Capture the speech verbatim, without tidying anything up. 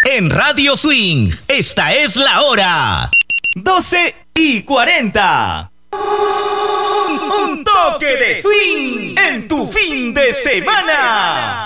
en Radio Swing. Esta es la hora. doce y cuarenta. Un, un toque de swing en tu fin de semana.